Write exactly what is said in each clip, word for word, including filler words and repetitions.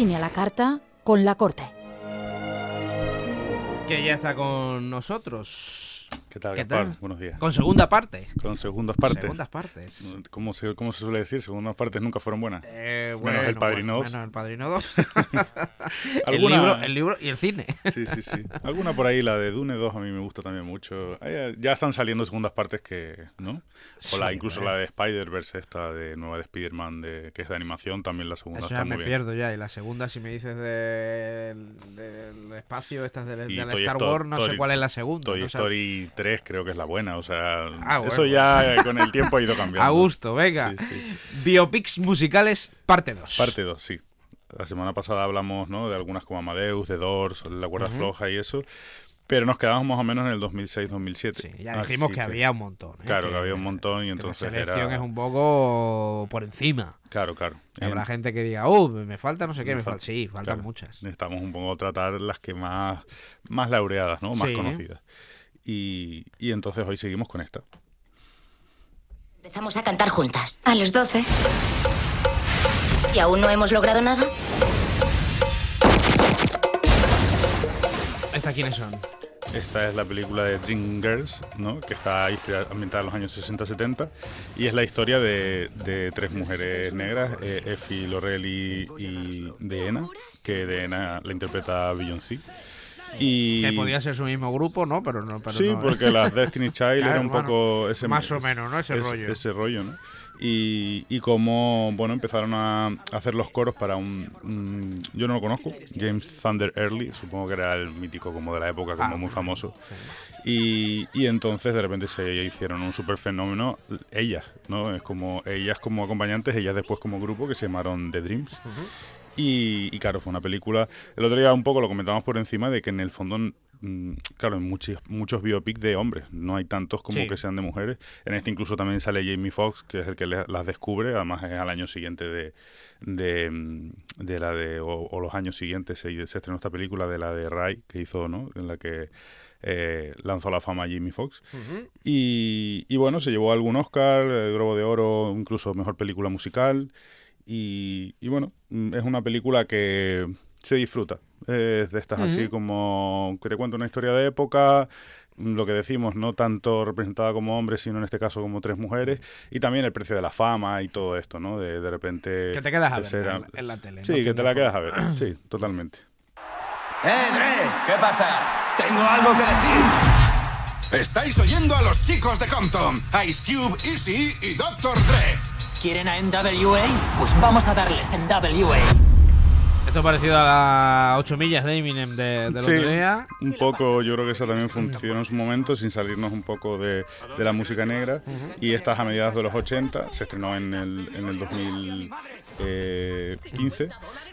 Cine a la carta con La Corte. Que ya está con nosotros. ¿Qué tal, ¿Qué Gaspar? tal? Buenos días. Con segunda parte. Con segundas partes. Segundas partes. ¿Cómo se, ¿Cómo se suele decir? Segundas partes nunca fueron buenas. Eh, Menos El Padrino bueno, dos. Menos El Padrino dos. el, ¿Alguna? libro, el libro y el cine. Sí, sí, sí. Alguna por ahí, la de Dune dos a mí me gusta también mucho. Ahí ya están saliendo segundas partes que, ¿no? O la, Sí, incluso bueno. la de Spider-Verse, esta de nueva de Spider-Man, de, que es de animación, también la segunda Eso está ya muy me bien. pierdo ya. Y la segunda, si me dices del, del espacio, estas de, Y de la Toy Star Sto- Wars, no sé Toy- cuál es la segunda. Toy no sé. Story tres creo que es la buena, o sea, Ah, bueno, eso ya eh, con el tiempo ha ido cambiando. A gusto, venga. Sí, sí. Biopics musicales, parte dos. Parte dos, sí. La semana pasada hablamos, ¿no?, de algunas como Amadeus, de Doors, La cuerda Ujú. floja y eso, pero nos quedamos más o menos en el dos mil seis dos mil siete. Sí, ya Así dijimos que, había un montón. ¿eh? Claro, que había un montón y que entonces la selección era... es un poco por encima. Claro, claro. Y habrá En- gente que diga, uh, me falta no sé qué, Me me fal- falta. Sí, faltan claro. muchas. Necesitamos un poco tratar las que más, más laureadas, ¿no?, más Sí. conocidas. Y, y entonces hoy seguimos con esta. Empezamos a cantar juntas. A los doce. ¿Y aún no hemos logrado nada? ¿Estas quiénes son? Esta es la película de Dreamgirls, ¿no?, que está inspirada- ambientada en los años sesenta setenta, y es la historia de, de tres mujeres negras, eh, Effie, Laurel y, y Deena, que Deena la interpreta Beyoncé. Y... Que podía ser su mismo grupo, ¿no? Pero no. Pero sí, no, ¿eh? porque las Destiny Child Claro, era un bueno, poco ese más o menos, ¿no? Ese es- rollo. ese rollo, ¿no? Y, y como, bueno, empezaron a hacer los coros para un, un- yo no lo conozco, James Thunder Early, supongo que era el mítico como de la época, como Ah, muy sí. famoso. Y, y entonces de repente se hicieron un super fenómeno ellas, ¿no? Es como ellas como acompañantes, ellas después como grupo, que se llamaron The Dreams. Y, y claro, fue una película. El otro día un poco lo comentamos por encima de que en el fondo, mm, claro, en muchos, muchos biopics de hombres, no hay tantos como Sí. que sean de mujeres. En este incluso también sale Jamie Foxx, que es el que le- las descubre, además es al año siguiente de, de, mm, de la de, o, o los años siguientes se, se estrenó esta película de la de Ray, que hizo, ¿no?, en la que eh, lanzó a la fama a Jamie Foxx. Ujú. Y, y bueno, se llevó algún Oscar, el Globo de Oro, incluso mejor película musical. Y, y bueno, mm, es una película que se disfruta. Es de estas así Ujú. como que te cuenta una historia de época, mm, lo que decimos, no tanto representada como hombres, sino en este caso como tres mujeres. Y también el precio de la fama y todo esto, ¿no? De, de repente... Que te quedas a de ver ser en, a- la- en la tele. Sí, no que te tienes la quedas por- a ver. Sí, totalmente. ¡Eh, Dre! ¿Qué pasa? Tengo algo que decir. Estáis oyendo a los chicos de Compton, Ice Cube, Easy y doctor Dre. ¿Quieren a N W A? Pues vamos a darles N W A. Esto es parecido a las ocho millas de Eminem de, del Sí, otro día. un poco, yo creo que esa también funcionó en su momento, sin salirnos un poco de, de la música negra. Y esta es a mediados de los ochenta, se estrenó en el, en el dos mil quince.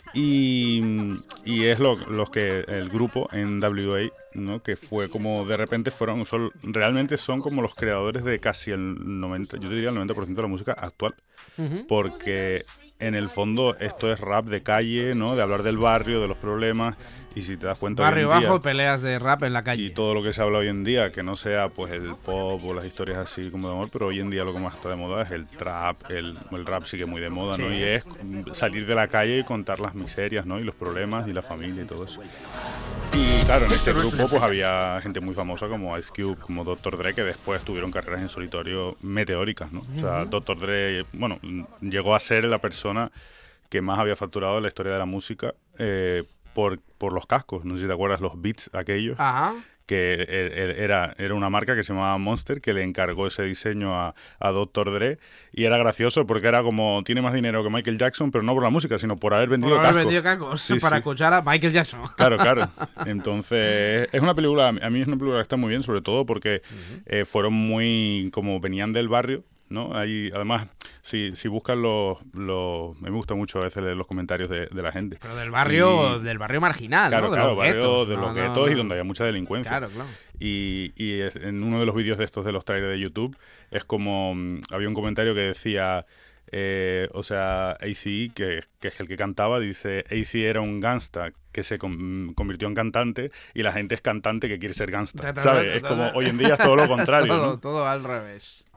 Y, y es lo, los que el grupo N W A, ¿no?, que fue como de repente fueron, son, realmente son como los creadores de casi el noventa, yo diría el noventa por ciento de la música actual. Ujú. Porque en el fondo esto es rap de calle, ¿no?, de hablar del barrio, de los problemas, y si te das cuenta hoy Barrio en día, bajo, peleas de rap en la calle. y todo lo que se habla hoy en día, que no sea pues el pop o las historias así como de amor, pero hoy en día lo que más está de moda es el trap, el, el rap sigue muy de moda, ¿no? Sí. Y es mm, salir de la calle y contar las miserias, ¿no?, y los problemas y la familia y todo eso. Y claro, en este grupo pues había gente muy famosa como Ice Cube, como doctor Dre, que después tuvieron carreras en solitario meteóricas, ¿no? O sea, doctor Dre, bueno, llegó a ser la persona que más había facturado en la historia de la música eh, por, por los cascos. No sé si te acuerdas los Beats aquellos, Ajá. que e- e- era, era una marca que se llamaba Monster, que le encargó ese diseño a, a doctor Dre, y era gracioso porque era como, tiene más dinero que Michael Jackson, pero no por la música, sino por haber vendido Por haber cascos. vendido cacos Sí, para sí. escuchar a Michael Jackson. Claro, claro. Entonces, es una película, a mí es una película que está muy bien, sobre todo porque eh, fueron muy, como venían del barrio, ¿no? Ahí, además, si, si buscan los, los... A mí me gusta mucho a veces leer los comentarios de, de la gente. Pero del barrio, Y- del barrio marginal, Claro, ¿no? De claro, los barrio guetos, de no, los no, guetos no. y donde había mucha delincuencia. Claro, claro. Y, y es- en uno de los vídeos de estos de los trailers de YouTube es como mm, había un comentario que decía eh, o sea, A C, que, que es el que cantaba, dice A C era un gangsta que se con- convirtió en cantante y la gente es cantante que quiere ser gangsta, ¿sabes? Es como hoy en día es todo lo contrario, todo, ¿no? todo al revés.